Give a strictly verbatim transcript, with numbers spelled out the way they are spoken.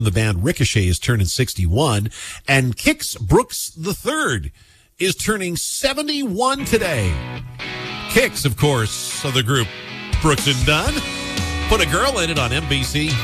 The band Ricochet is turning sixty-one, and Kix Brooks the third is turning seventy-one today. Kix, of course, of the group Brooks and Dunn. Put a Girl in It on N B C.